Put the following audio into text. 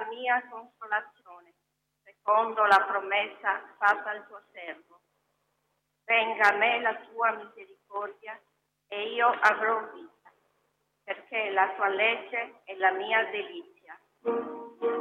la mia consolazione, secondo la promessa fatta al tuo servo. Venga a me la tua misericordia e io avrò vita, perché la tua legge è la mia delizia.